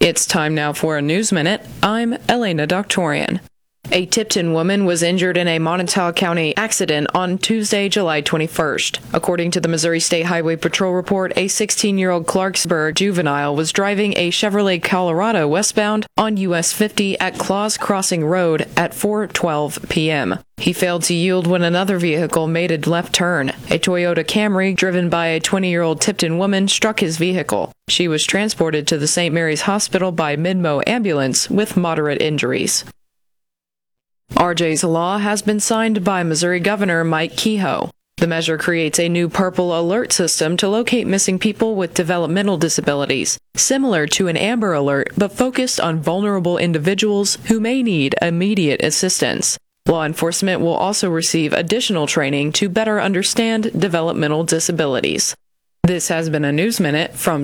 It's time now for a News Minute. I'm Elena Doctorian. A Tipton woman was injured in a Montauk County accident on Tuesday, July 21st. According to the Missouri State Highway Patrol report, a 16-year-old Clarksburg juvenile was driving a Chevrolet Colorado westbound on US 50 at Claus Crossing Road at 4:12 p.m. He failed to yield when another vehicle made a left turn. A Toyota Camry driven by a 20-year-old Tipton woman struck his vehicle. She was transported to the St. Mary's Hospital by Midmo ambulance with moderate injuries. RJ's Law has been signed by Missouri Governor Mike Kehoe. The measure creates a new purple alert system to locate missing people with developmental disabilities, similar to an Amber Alert but focused on vulnerable individuals who may need immediate assistance. Law enforcement will also receive additional training to better understand developmental disabilities. This has been a News Minute from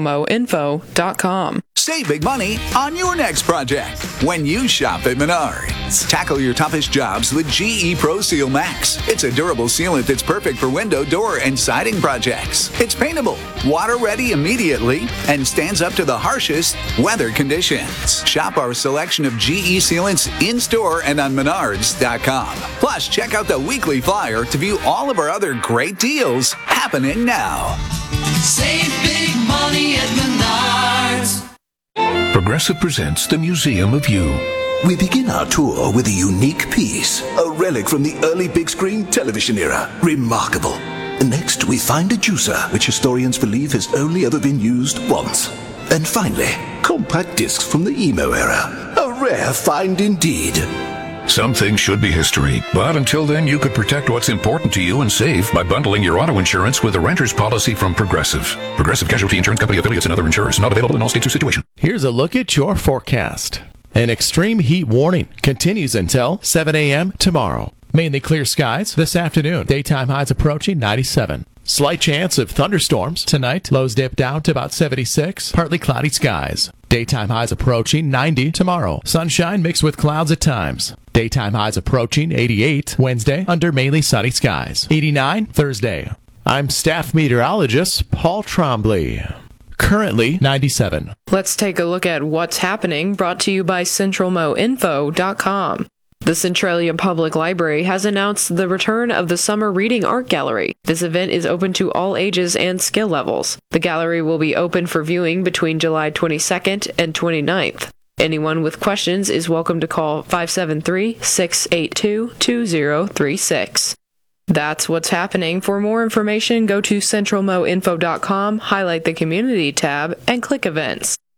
CentralMoInfo.com. Save big money on your next project when you shop at Menards. Tackle your toughest jobs with GE Pro Seal Max. It's a durable sealant that's perfect for window, door, and siding projects. It's paintable, water-ready immediately, and stands up to the harshest weather conditions. Shop our selection of GE sealants in-store and on Menards.com. Plus, check out the weekly flyer to view all of our other great deals happening now. Save big money at Menards. Progressive presents the Museum of You. We begin our tour with a unique piece, a relic from the early big screen television era. Remarkable. Next, we find a juicer, which historians believe has only ever been used once. And finally, compact discs from the emo era. A rare find indeed. Some things should be history, but until then, you could protect what's important to you and save by bundling your auto insurance with a renter's policy from Progressive. Progressive Casualty Insurance Company affiliates and other insurers. Not available in all states or situations. Here's a look at your forecast. An extreme heat warning continues until 7 a.m. tomorrow. Mainly clear skies this afternoon. Daytime highs approaching 97. Slight chance of thunderstorms tonight. Lows dip down to about 76. Partly cloudy skies. Daytime highs approaching 90 tomorrow. Sunshine mixed with clouds at times. Daytime highs approaching 88 Wednesday under mainly sunny skies. 89 Thursday. I'm staff meteorologist Paul Trombley. Currently 97. Let's take a look at what's happening, brought to you by CentralMoInfo.com. The Centralia Public Library has announced the return of the Summer Reading Art Gallery. This event is open to all ages and skill levels. The gallery will be open for viewing between July 22nd and 29th. Anyone with questions is welcome to call 573-682-2036. That's what's happening. For more information, go to CentralMoInfo.com, highlight the Community tab, and click Events.